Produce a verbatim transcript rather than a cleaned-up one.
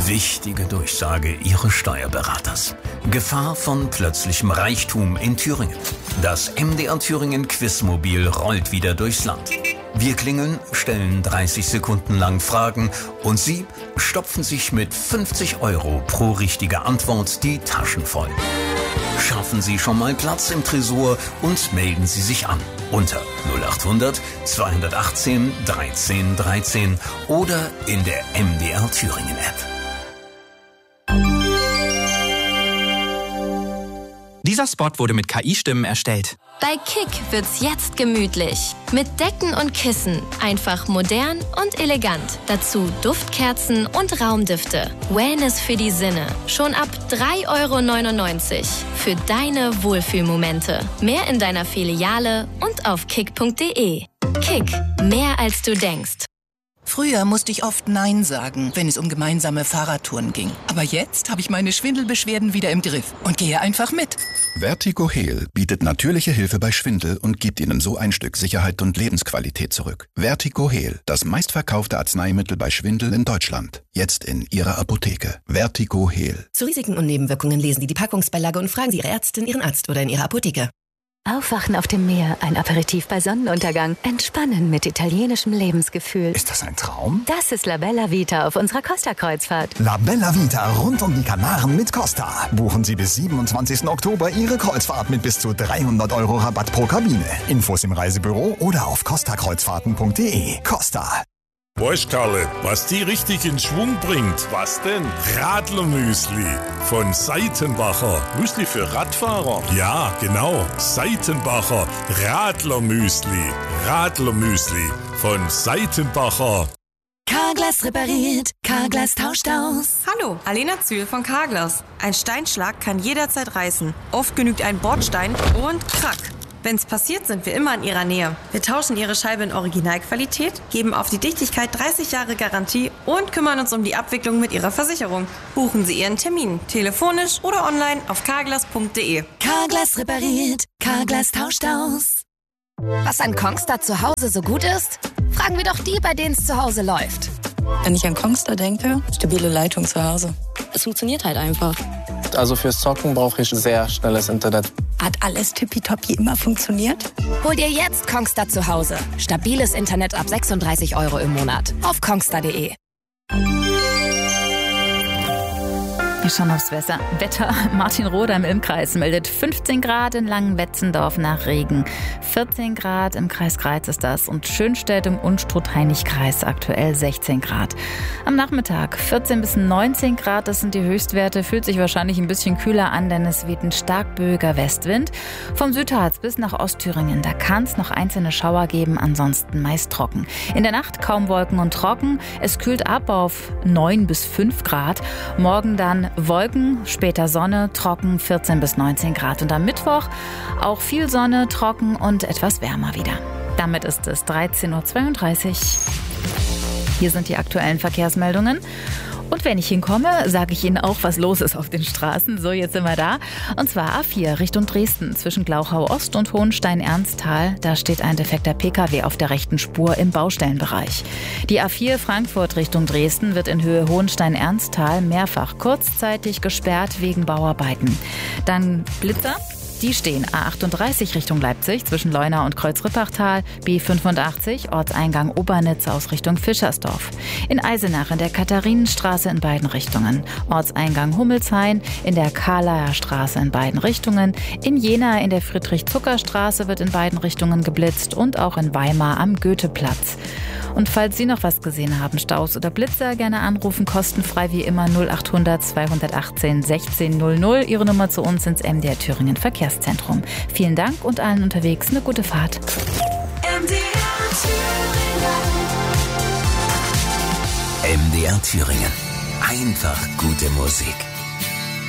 Wichtige Durchsage Ihres Steuerberaters. Gefahr von plötzlichem Reichtum in Thüringen. Das M D R Thüringen Quizmobil rollt wieder durchs Land. Wir klingeln, stellen dreißig Sekunden lang Fragen und Sie stopfen sich mit fünfzig Euro pro richtige Antwort die Taschen voll. Schaffen Sie schon mal Platz im Tresor und melden Sie sich an unter null acht hundert zweihundertachtzehn dreizehn dreizehn oder in der M D R Thüringen App. Dieser Spot wurde mit K I-Stimmen erstellt. Bei Kick wird's jetzt gemütlich. Mit Decken und Kissen. Einfach modern und elegant. Dazu Duftkerzen und Raumdüfte. Wellness für die Sinne. Schon ab drei Euro neunundneunzig. Für deine Wohlfühlmomente. Mehr in deiner Filiale und auf kick punkt de. Kick. Mehr als du denkst. Früher musste ich oft Nein sagen, wenn es um gemeinsame Fahrradtouren ging. Aber jetzt habe ich meine Schwindelbeschwerden wieder im Griff und gehe einfach mit. Vertigo-Heal bietet natürliche Hilfe bei Schwindel und gibt Ihnen so ein Stück Sicherheit und Lebensqualität zurück. Vertigo-Heal, das meistverkaufte Arzneimittel bei Schwindel in Deutschland. Jetzt in Ihrer Apotheke. Vertigo-Heal. Zu Risiken und Nebenwirkungen lesen Sie die Packungsbeilage und fragen Sie Ihre Ärztin, Ihren Arzt oder in Ihrer Apotheke. Aufwachen auf dem Meer, ein Aperitif bei Sonnenuntergang, entspannen mit italienischem Lebensgefühl. Ist das ein Traum? Das ist La Bella Vita auf unserer Costa-Kreuzfahrt. La Bella Vita rund um die Kanaren mit Costa. Buchen Sie bis siebenundzwanzigsten Oktober Ihre Kreuzfahrt mit bis zu dreihundert Euro Rabatt pro Kabine. Infos im Reisebüro oder auf costa kreuzfahrten punkt de. Costa. Weißt Karle, was die richtig in Schwung bringt? Was denn? Radlermüsli von Seitenbacher. Müsli für Radfahrer? Ja, genau. Seitenbacher Radlermüsli. Radlermüsli von Seitenbacher. Carglass repariert, Carglass tauscht aus. Hallo, Alena Zühl von Carglass. Ein Steinschlag kann jederzeit reißen. Oft genügt ein Bordstein und krack. Wenn's passiert, sind wir immer in Ihrer Nähe. Wir tauschen Ihre Scheibe in Originalqualität, geben auf die Dichtigkeit dreißig Jahre Garantie und kümmern uns um die Abwicklung mit Ihrer Versicherung. Buchen Sie Ihren Termin, telefonisch oder online auf carglass punkt de. Carglass repariert, Carglass tauscht aus. Was an Kongstar zu Hause so gut ist? Fragen wir doch die, bei denen es zu Hause läuft. Wenn ich an Kongstar denke, stabile Leitung zu Hause. Es funktioniert halt einfach. Also fürs Zocken brauche ich sehr schnelles Internet. Hat alles tippitoppi immer funktioniert? Hol dir jetzt Kongstar zu Hause. Stabiles Internet ab sechsunddreißig Euro im Monat. Auf kongstar punkt de. Wir schauen aufs Wetter. Wetter. Martin Roder im Ilmkreis meldet fünfzehn Grad in Langenwetzendorf nach Regen. vierzehn Grad im Kreis Greiz ist das und Schönstedt im Unstrut-Heinig-Kreis aktuell sechzehn Grad. Am Nachmittag vierzehn bis neunzehn Grad, das sind die Höchstwerte. Fühlt sich wahrscheinlich ein bisschen kühler an, denn es weht ein stark böiger Westwind. Vom Südharz bis nach Ostthüringen, da kann es noch einzelne Schauer geben, ansonsten meist trocken. In der Nacht kaum Wolken und trocken. Es kühlt ab auf neun bis fünf Grad. Morgen dann Wolken, später Sonne, trocken, vierzehn bis neunzehn Grad. Und am Mittwoch auch viel Sonne, trocken und etwas wärmer wieder. Damit ist es dreizehn Uhr zweiunddreißig. Hier sind die aktuellen Verkehrsmeldungen. Und wenn ich hinkomme, sage ich Ihnen auch, was los ist auf den Straßen. So, jetzt sind wir da. Und zwar A vier Richtung Dresden zwischen Glauchau-Ost und Hohenstein-Ernsthal. Da steht ein defekter Pkw auf der rechten Spur im Baustellenbereich. Die A vier Frankfurt Richtung Dresden wird in Höhe Hohenstein-Ernsthal mehrfach kurzzeitig gesperrt wegen Bauarbeiten. Dann Blitzer. Die stehen A achtunddreißig Richtung Leipzig zwischen Leuna und Kreuz-Rippachtal, B fünfundachtzig Ortseingang Obernitz aus Richtung Fischersdorf. In Eisenach in der Katharinenstraße in beiden Richtungen, Ortseingang Hummelshain in der Karlaer Straße in beiden Richtungen, in Jena in der Friedrich-Zucker-Straße wird in beiden Richtungen geblitzt und auch in Weimar am Goetheplatz. Und falls Sie noch was gesehen haben, Staus oder Blitzer, gerne anrufen, kostenfrei wie immer null acht hundert zweihundertachtzehn sechzehn null null. Ihre Nummer zu uns ins M D R Thüringen Verkehrszentrum. Vielen Dank und allen unterwegs eine gute Fahrt. M D R Thüringen. Einfach gute Musik.